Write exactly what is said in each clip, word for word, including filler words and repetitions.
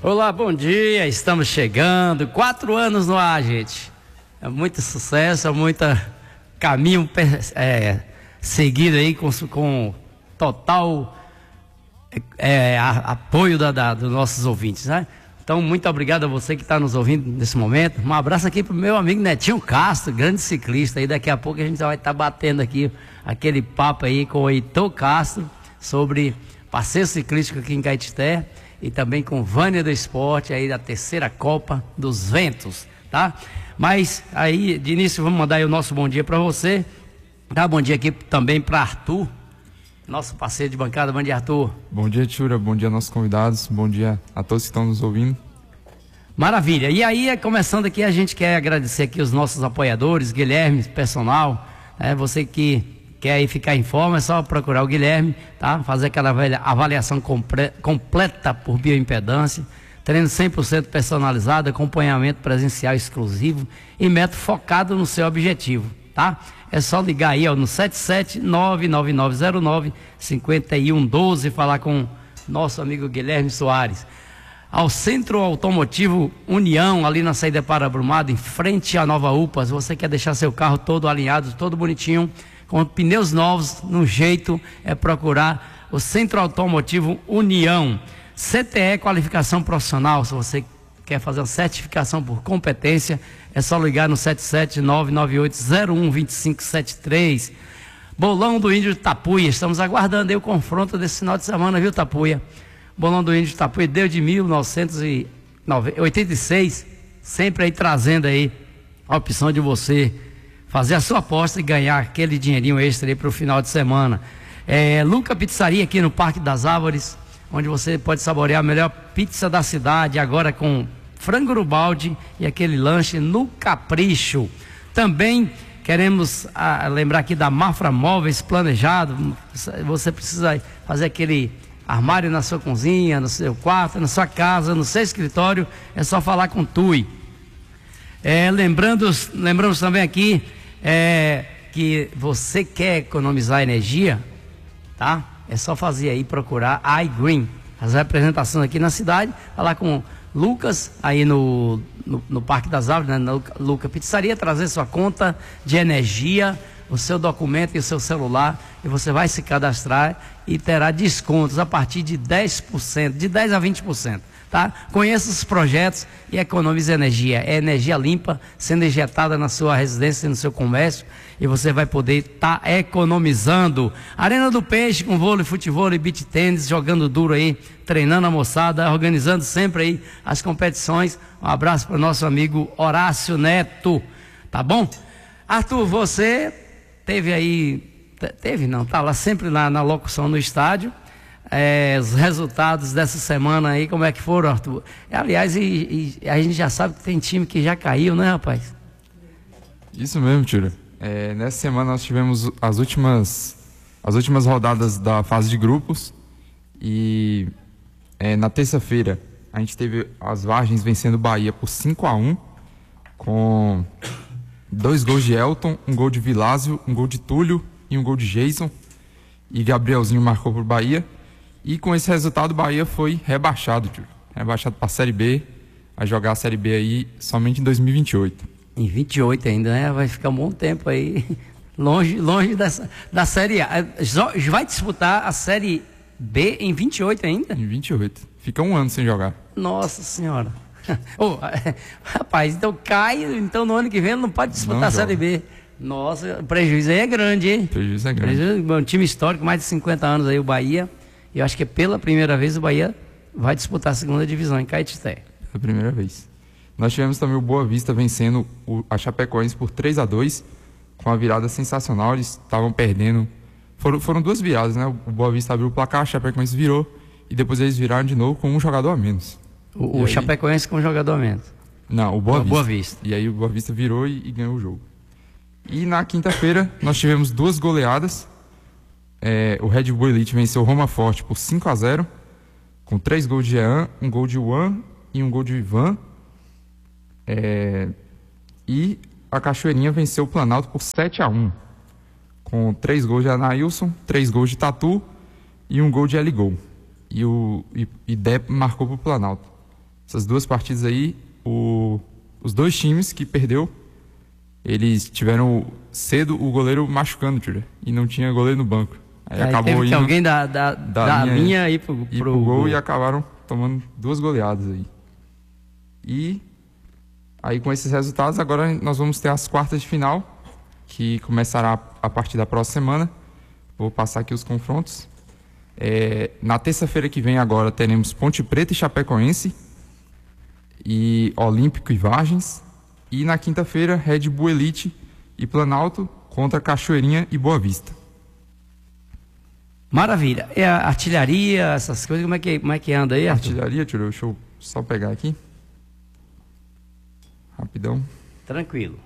Olá, bom dia, estamos chegando, quatro anos no ar, gente. É muito sucesso, é muito caminho é, seguido aí com, com total é, a, apoio da, da, dos nossos ouvintes, né? Então, muito obrigado a você que está nos ouvindo nesse momento. Um abraço aqui pro meu amigo Netinho Castro, grande ciclista. Aí daqui a pouco a gente vai estar tá batendo aqui aquele papo aí com o Heitor Castro sobre passeio ciclístico aqui em Caetité. E também com Vânia do Esporte, aí da terceira Copa dos Ventos, tá? Mas aí, de início, vamos mandar aí o nosso bom dia para você. Tá? Bom dia aqui também para Arthur, nosso parceiro de bancada. Bom dia, Arthur. Bom dia, Tchura. Bom dia, nossos convidados. Bom dia a todos que estão nos ouvindo. Maravilha. E aí, começando aqui, a gente quer agradecer aqui os nossos apoiadores, Guilherme, personal, né? Você que quer aí ficar em forma, é só procurar o Guilherme, tá? Fazer aquela avaliação compre- completa por bioimpedância, treino cem por cento personalizado, acompanhamento presencial exclusivo e método focado no seu objetivo, tá? É só ligar aí, ó, no sete sete nove nove nove zero nove cinco um um dois e falar com nosso amigo Guilherme Soares. Ao Centro Automotivo União, ali na saída para Brumado, em frente à Nova U P A, se você quer deixar seu carro todo alinhado, todo bonitinho, com pneus novos, no jeito, é procurar o Centro Automotivo União. C T E Qualificação Profissional, se você quer fazer uma certificação por competência, é só ligar no sete sete nove nove oito zero um dois cinco sete três. Bolão do Índio de Tapuia, estamos aguardando aí o confronto desse final de semana, viu, Tapuia? Bolão do Índio de Tapuia deu de mil novecentos e oitenta e seis, sempre aí trazendo aí a opção de você fazer a sua aposta e ganhar aquele dinheirinho extra aí para o final de semana. É, Luca Pizzaria aqui no Parque das Árvores, onde você pode saborear a melhor pizza da cidade, agora com frango no balde e aquele lanche no capricho. Também queremos ah, lembrar aqui da Mafra Móveis Planejado. Você precisa fazer aquele armário na sua cozinha, no seu quarto, na sua casa, no seu escritório, é só falar com Tui. É, lembrando, lembramos também aqui é, que você quer economizar energia, tá? É só fazer aí, procurar iGreen, as representações aqui na cidade, falar com Lucas aí no, no, no Parque das Árvores, né, na Luca Pizzaria, trazer sua conta de energia, o seu documento e o seu celular, e você vai se cadastrar e terá descontos a partir de dez por cento, de dez a vinte por cento. Tá? Conheça os projetos e economize energia. É energia limpa sendo injetada na sua residência e no seu comércio, e você vai poder estar tá economizando. Arena do Peixe com vôlei, futebol e beach tênis, jogando duro aí, treinando a moçada, organizando sempre aí as competições. Um abraço para o nosso amigo Horácio Neto, tá bom? Arthur, você teve aí, teve não, tá lá sempre na, na locução no estádio. É, os resultados dessa semana aí, como é que foram, Arthur? Aliás, e, e a gente já sabe que tem time que já caiu, né, rapaz? Isso mesmo, Tira. É, nessa semana nós tivemos as últimas, as últimas rodadas da fase de grupos e é, na terça-feira a gente teve as Vargens vencendo o Bahia por cinco a um, com dois gols de Elton, um gol de Vilásio, um gol de Túlio e um gol de Jason, e Gabrielzinho marcou por Bahia. E com esse resultado o Bahia foi rebaixado, tio. Rebaixado para a Série B, a jogar a Série B aí somente em dois mil e vinte e oito. Em vinte e oito ainda, né? Vai ficar um bom tempo aí, longe, longe dessa, da Série A. Vai disputar a Série B em vinte e oito ainda? Em vinte e oito. Fica um ano sem jogar. Nossa Senhora. Oh, rapaz, então cai, então no ano que vem ele não pode disputar não a Série B. Nossa, o prejuízo aí é grande, hein? O prejuízo é grande. Prejuízo, um time histórico, mais de cinquenta anos aí, o Bahia. Eu acho que pela primeira vez o Bahia vai disputar a segunda divisão em Caetité. Pela primeira vez. Nós tivemos também o Boa Vista vencendo o, a Chapecoense por três a dois, com uma virada sensacional. Eles estavam perdendo. Foram, foram duas viradas, né? O Boa Vista abriu o placar, a Chapecoense virou, e depois eles viraram de novo com um jogador a menos. O, o aí... Chapecoense com um jogador a menos? Não, o Boa, o Vista. Boa Vista. E aí o Boa Vista virou e, e ganhou o jogo. E na quinta-feira nós tivemos duas goleadas. É, o Red Bull Elite venceu o Roma Forte por cinco a zero, com três gols de Jean, um gol de Juan e um gol de Ivan. É, e a Cachoeirinha venceu o Planalto por sete a um, com três gols de Anailson, três gols de Tatu e um gol de Eligol. E o e, e Dep marcou para o Planalto. Essas duas partidas aí, o, os dois times que perdeu, eles tiveram cedo o goleiro machucando, tira, e não tinha goleiro no banco. Aí, aí acabou teve indo que alguém da, da, da, da linha, linha aí pro, ir pro, pro gol, gol e acabaram tomando duas goleadas aí. E aí com esses resultados, agora nós vamos ter as quartas de final, que começará a partir da próxima semana. Vou passar aqui os confrontos. É, na terça-feira que vem agora teremos Ponte Preta e Chapecoense, e Olímpico e Vargens. E na quinta-feira, Red Bull Elite e Planalto contra Cachoeirinha e Boa Vista. Maravilha. E a artilharia, essas coisas, como é que, como é que anda aí, Arthur? Artilharia, tio, deixa eu só pegar aqui. Rapidão. Tranquilo.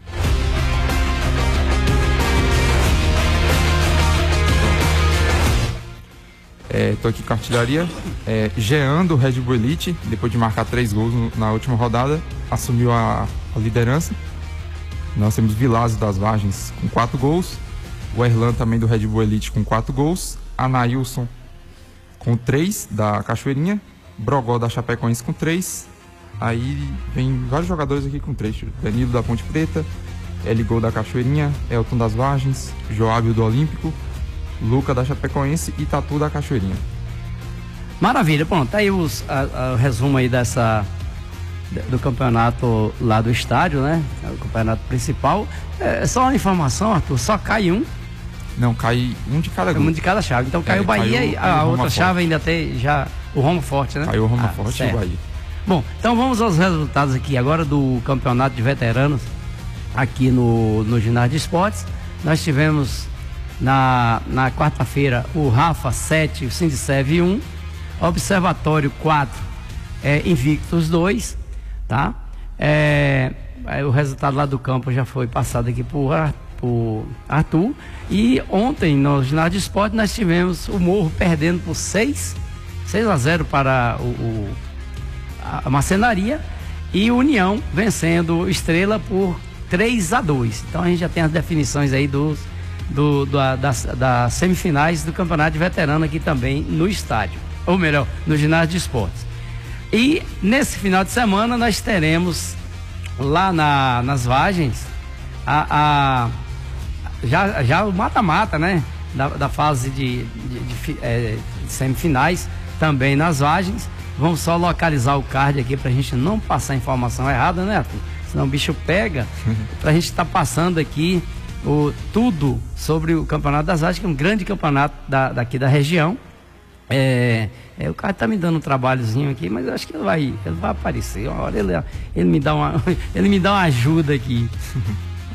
É, tô aqui com a artilharia. É, Jean do Red Bull Elite, depois de marcar três gols no, na última rodada, assumiu a, a liderança. Nós temos Vilásio das Vargens com quatro gols. O Erlan também do Red Bull Elite com quatro gols. Anailson com três da Cachoeirinha. Brogó da Chapecoense com três. Aí vem vários jogadores aqui com três. Danilo da Ponte Preta, Eligol da Cachoeirinha, Elton das Vargens, Joábio do Olímpico, Luca da Chapecoense e Tatu da Cachoeirinha. Maravilha, pronto, tá aí os, a, a, o resumo aí dessa, do campeonato lá do estádio, né? O campeonato principal. É só uma informação, Arthur, só cai um. Não, cai um de cada grupo. Um de cada chave. Então caiu o É, Bahia caiu- e caiu a o outra Roma chave Forte. ainda tem já o Roma Forte, né? Caiu o Roma Ah, Forte e certo. o Bahia. Bom, então vamos aos resultados aqui agora do campeonato de veteranos aqui no, no ginásio de esportes. Nós tivemos na, na quarta-feira o Rafa sete, o Sindicev um, Observatório quatro, é, Invictus dois, tá? É, é, o resultado lá do campo já foi passado aqui por, Ar- por Arthur. E ontem no ginásio de esportes nós tivemos o Morro perdendo por seis a zero para o, o a Marcenaria, e o União vencendo o Estrela por três a dois. Então a gente já tem as definições aí dos, do, da, das, das semifinais do Campeonato de Veterano aqui também no estádio, ou melhor, no ginásio de esportes. E nesse final de semana nós teremos lá na, nas Vargens a, a, já, já o mata-mata, né? Da, da fase de, de, de, fi- é, de semifinais também nas Vargens. Vamos só localizar o card aqui pra gente não passar informação errada, né, Arthur? Senão o bicho pega. Pra gente estar passando aqui o, tudo sobre o Campeonato das Vargens, que é um grande campeonato da, daqui da região. É, é, o cara tá me dando um trabalhozinho aqui, mas eu acho que ele vai, ele vai aparecer. Uma hora ele, ele, me dá uma, ele me dá uma ajuda aqui.